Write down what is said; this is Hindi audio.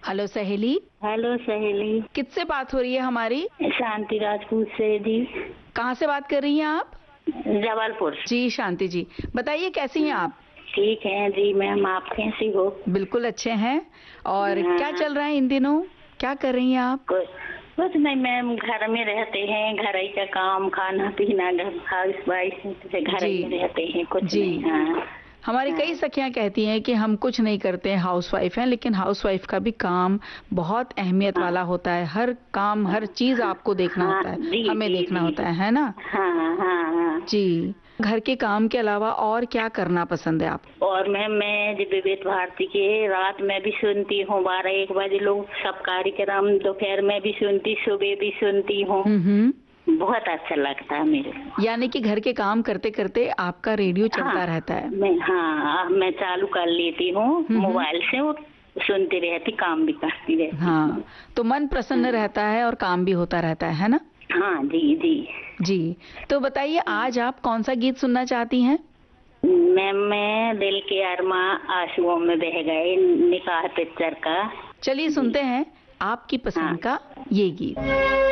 हेलो सहेली। हेलो सहेली। किससे बात हो रही है हमारी? शांति राजपूत से जी। कहाँ से बात कर रही हैं आप? जबलपुर। जी शांति जी, बताइए कैसी हैं आप? ठीक है जी मैम, आप कैसी हो? बिल्कुल अच्छे हैं। और क्या चल रहा है इन दिनों, क्या कर रही हैं आप? कुछ नहीं मैम, घर में रहते हैं, घर ही का काम, खाना पीना, घर हाउस वाइफ घर ही में रहते हैं, कुछ जी। नहीं। हाँ। हमारी कई सखियां कहती हैं कि हम कुछ नहीं करते हैं, हाउसवाइफ हैं, लेकिन हाउसवाइफ का भी काम बहुत अहमियत वाला होता है। हर काम, हर चीज आपको देखना होता है, हमें देखना होता है ना? हाँ हाँ जी। घर के काम के अलावा और क्या करना पसंद है आपको? और मैम मैं विविध भारती के रात में भी सुनती हूँ, 12-1 बजे लोग सब कार्यक्रम, दोपहर में भी सुनती, सुबह भी सुनती हूँ। बहुत अच्छा लगता है मेरे को। यानी कि घर के काम करते करते आपका रेडियो चलता रहता है? मैं चालू कर लेती हूँ मोबाइल से, वो सुनती रहती, काम भी करती रहती। हाँ, तो मन प्रसन्न रहता है और काम भी होता रहता है ना? हाँ जी जी जी। तो बताइए आज आप कौन सा गीत सुनना चाहती हैं? मैं दिल के अरमा आंसुओं में बह गए, निकाह पिक्चर का। चलिए सुनते हैं आपकी पसंद का ये गीत।